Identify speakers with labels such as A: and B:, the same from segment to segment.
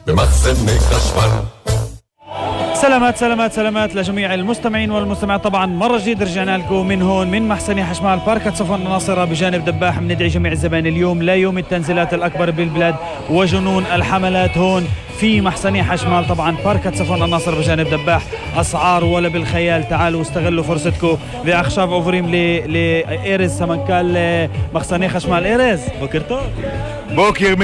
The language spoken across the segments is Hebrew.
A: بمخزن خشمال.
B: سلامات لجميع المستمعين والمستمعات. طبعا مرة جديدة رجعنا لكم من هون من محسن حشمال باركة صفوان الناصرة بجانب دباح. بندعي جميع الزبائن اليوم ليوم التنزيلات الأكبر بالبلاد وجنون الحملات هون في محسن حشمال. طبعا باركة صفوان الناصرة بجانب دباح، أسعار ولا بالخيال. تعالوا استغلوا فرصتكم. بأخشاف أوفريم لإيرز سمنكال محسن حشمال. إيرز בוקר טוב.
C: בוקר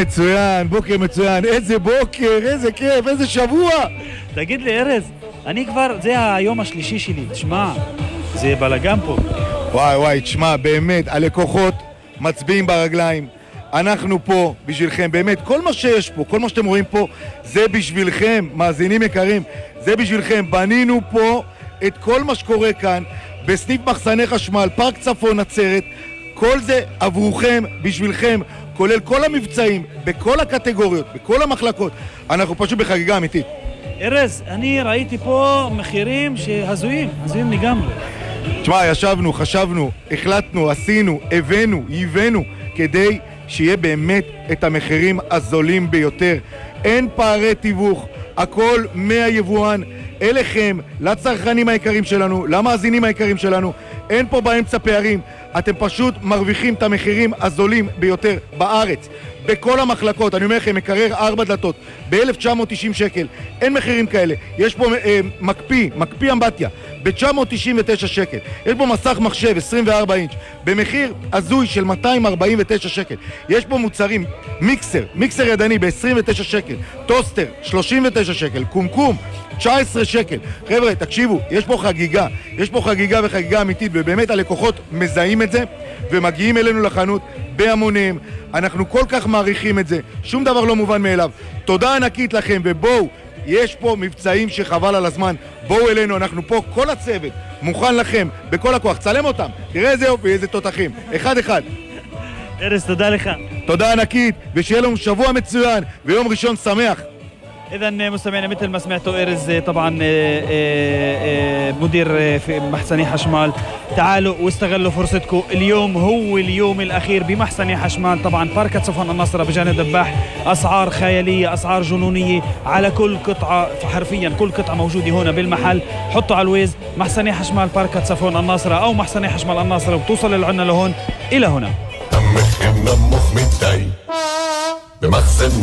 C: מצוין, איזה בוקר, איזה כיף, איזה שבוע.
B: תגיד לי ארז, אני כבר, זה היום השלישי שלי, תשמע, זה בלגן פה.
C: וואי, תשמע, באמת, הלקוחות מצביעים ברגליים. אנחנו פה בשבילכם, באמת, כל מה שיש פה, כל מה שאתם רואים פה, זה בשבילכם, מאזינים יקרים, זה בשבילכם. בנינו פה את כל מה שקורה כאן, בסניף מחסני חשמל, פארק צפון נצרת, כל זה עבורכם, בשבילכם, כולל כל המבצעים, בכל הקטגוריות, בכל המחלקות. אנחנו פשוט בחגיגה אמיתית.
B: ארז, אני ראיתי פה מחירים שהזויים לגמרי.
C: תשמע, ישבנו, חשבנו, החלטנו, עשינו, הבאנו, כדי שיהיה באמת את המחירים הזולים ביותר. אין פערי תיווך, הכל מהיבואן אליכם, לצרכנים היקרים שלנו, למאזינים היקרים שלנו. אין פה באמצע פערים, אתם פשוט מרוויחים את המחירים הזולים ביותר בארץ. בכל המחלקות, אני אומר לכם, מקרר 4 דלתות ב-1990 שקל, אין מחירים כאלה. יש פה מקפיא אמבטיה ב-999 שקל, יש פה מסך מחשב 24 אינץ' במחיר הזוי של 249 שקל. יש פה מוצרים, מיקסר ידני ב-29 שקל, טוסטר 39 שקל, קומקום 19 שקל. חבר'ה, תקשיבו, יש פה חגיגה וחגיגה אמיתית, ובאמת הלקוחות מזהים את זה ומגיעים אלינו לחנות בהמוניהם. אנחנו כל כך מעריכים את זה, שום דבר לא מובן מאליו. תודה ענקית לכם, ובואו, יש פה מבצעים שחבל על הזמן. בואו אלינו, אנחנו פה, כל הצוות מוכן לכם, בכל הכוח. צלם אותם, תראה איזה יופי, איזה תותחים, אחד.
B: ארז, תודה לך.
C: תודה ענקית, ושיהיה לנו שבוע מצוין ויום ראשון שמח.
B: إذا مستمعينا مثل ما سمعتوا إيرز طبعا مدير في محسن حشمال، تعالوا واستغلوا فرصتكم. اليوم هو اليوم الأخير بمحسن حشمال. طبعا باركة صفوان الناصرة بجانب دباح، أسعار خيالية، أسعار جنونية على كل قطعة، حرفيا كل قطعة موجودة هنا بالمحل. حطوا على الويز محسن حشمال باركة صفوان الناصرة أو محسن حشمال الناصرة وتوصل العنا لهون إلى هنا.
A: بمخزن